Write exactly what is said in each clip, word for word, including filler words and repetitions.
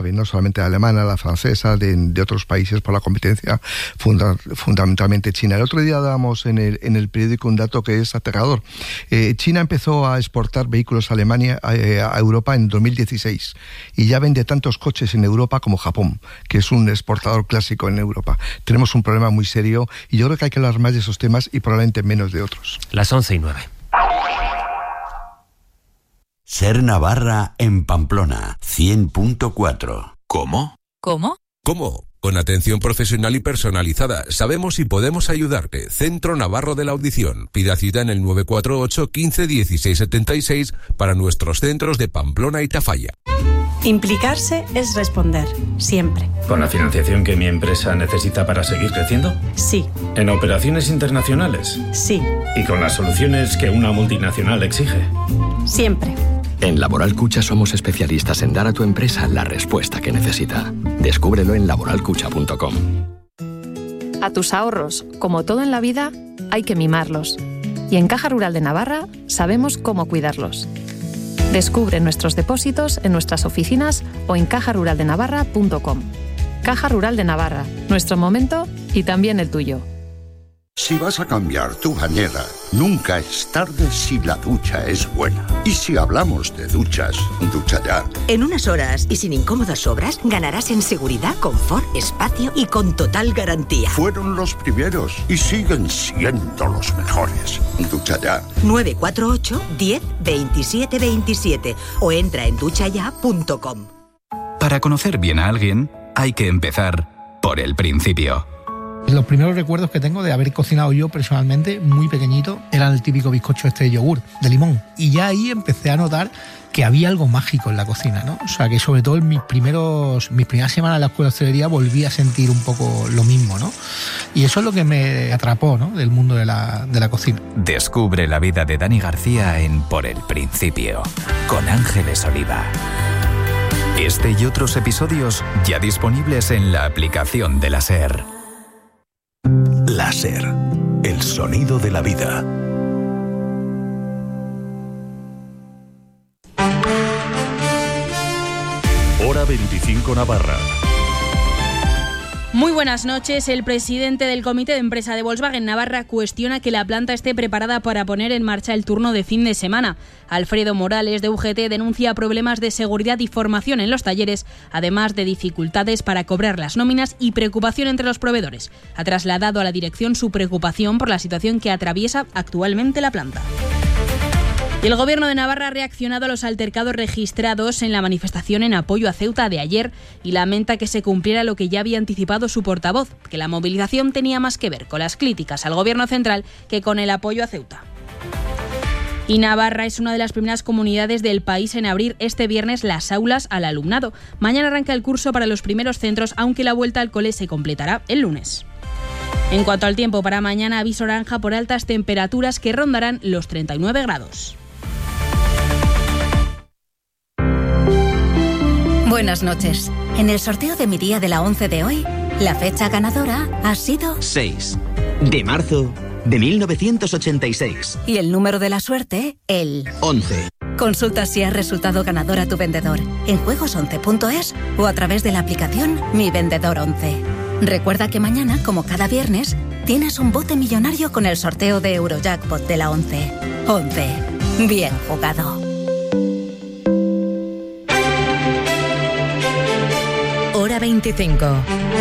no solamente la alemana, la francesa, de, de otros países por la competencia, funda, fundamentalmente China. El otro día dábamos en el, en el periódico un dato que es aterrador. Eh, China empezó a exportar vehículos a Alemania, a, a Europa en dos mil dieciséis y ya vende tantos coches en Europa como Japón, que es un exportador clásico en Europa. Tenemos un problema muy serio y yo creo que hay que hablar más de esos temas y probablemente menos de otros. Las once y nueve. Ser Navarra en Pamplona, cien punto cuatro. ¿Cómo? ¿Cómo? ¿Cómo? Con atención profesional y personalizada. Sabemos y podemos ayudarte. Centro Navarro de la Audición. Pida cita en el nueve cuatro ocho, quince, dieciséis setenta y seis para nuestros centros de Pamplona y Tafalla. Implicarse es responder, siempre. ¿Con la financiación que mi empresa necesita para seguir creciendo? Sí. ¿En operaciones internacionales? Sí. ¿Y con las soluciones que una multinacional exige? Siempre. En Laboral Cucha somos especialistas en dar a tu empresa la respuesta que necesita. Descúbrelo en laboral cucha punto com. A tus ahorros, como todo en la vida, hay que mimarlos. Y en Caja Rural de Navarra sabemos cómo cuidarlos. Descubre nuestros depósitos en nuestras oficinas o en caja rural de navarra punto com. Caja Rural de Navarra, nuestro momento y también el tuyo. Si vas a cambiar tu bañera, nunca es tarde si la ducha es buena. Y si hablamos de duchas, Ducha Ya. En unas horas y sin incómodas obras, ganarás en seguridad, confort, espacio y con total garantía. Fueron los primeros y siguen siendo los mejores. Ducha Ya. nueve cuatro ocho, diez, veintisiete veintisiete o entra en ducha ya punto com. Para conocer bien a alguien, hay que empezar por el principio. Los primeros recuerdos que tengo de haber cocinado yo personalmente, muy pequeñito, eran el típico bizcocho este de yogur, de limón. Y ya ahí empecé a notar que había algo mágico en la cocina, ¿no? O sea, que sobre todo en mis primeros, mis primeras semanas en la escuela de hostelería volví a sentir un poco lo mismo, ¿no? Y eso es lo que me atrapó, ¿no?, del mundo de la, de la cocina. Descubre la vida de Dani García en Por el Principio, con Ángeles Oliva. Este y otros episodios ya disponibles en la aplicación de la SER. Láser, el sonido de la vida. Hora veinticinco Navarra. Muy buenas noches. El presidente del Comité de Empresa de Volkswagen Navarra cuestiona que la planta esté preparada para poner en marcha el turno de fin de semana. Alfredo Morales, de U G T, denuncia problemas de seguridad y formación en los talleres, además de dificultades para cobrar las nóminas y preocupación entre los proveedores. Ha trasladado a la dirección su preocupación por la situación que atraviesa actualmente la planta. Y el Gobierno de Navarra ha reaccionado a los altercados registrados en la manifestación en apoyo a Ceuta de ayer y lamenta que se cumpliera lo que ya había anticipado su portavoz, que la movilización tenía más que ver con las críticas al Gobierno central que con el apoyo a Ceuta. Y Navarra es una de las primeras comunidades del país en abrir este viernes las aulas al alumnado. Mañana arranca el curso para los primeros centros, aunque la vuelta al cole se completará el lunes. En cuanto al tiempo, para mañana aviso naranja por altas temperaturas que rondarán los treinta y nueve grados. Buenas noches. En el sorteo de mi día de la once de hoy, la fecha ganadora ha sido seis de marzo de mil novecientos ochenta y seis. Y el número de la suerte, el once. Consulta si has resultado ganador a tu vendedor en juegos once punto es o a través de la aplicación Mi Vendedor once. Recuerda que mañana, como cada viernes, tienes un bote millonario con el sorteo de Eurojackpot de la once. once. Bien jugado. Hora veinticinco.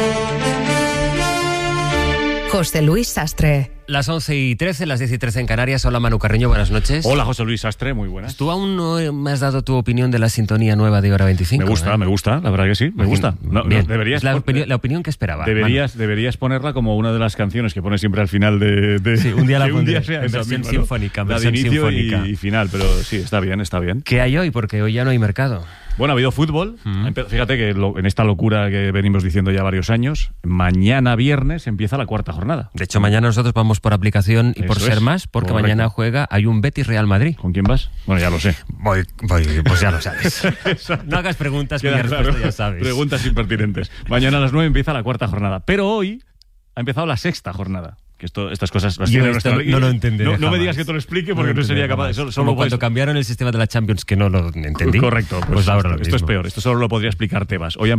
José Luis Sastre. Las once y trece, las diez y trece en Canarias. Hola, Manu Carreño, buenas noches. Hola, José Luis Sastre, muy buenas. Tú aún no me has dado tu opinión de la sintonía nueva de Hora veinticinco. Me gusta, ¿eh? me gusta, la verdad que sí, me gusta. No, Bien, no, deberías es la, opinión, la opinión que esperaba. Deberías, deberías ponerla como una de las canciones que pones siempre al final de... de sí, un día la pondré, un día sea en versión misma, ¿no? sinfónica. La de inicio sinfónica. Y, y final, pero sí, está bien, está bien. ¿Qué hay hoy? Porque hoy ya no hay mercado. Bueno, ha habido fútbol. Mm. Fíjate que lo, en esta locura que venimos diciendo ya varios años, mañana viernes empieza la cuarta jornada. De hecho, mañana nosotros vamos por aplicación y Eso por ser es. más, porque Correcto. mañana juega, hay un Betis Real Madrid. ¿Con quién vas? Bueno, ya lo sé. Voy, voy pues ya lo sabes. No hagas preguntas, que mi respuesta ya sabes. Preguntas impertinentes. Mañana a las nueve empieza la cuarta jornada. Pero hoy ha empezado la sexta jornada. Que esto, estas cosas las Yo tiene esto nuestra... no lo entenderé No, no me jamás. digas que te lo explique porque No no, sería capaz. jamás. Solo, Como solo cuando puedes... cambiaron el sistema de la Champions, que no lo entendí. Correcto. Pues, Pues ahora lo esto es mismo. peor. Esto solo lo podría explicar Tebas. Hoy han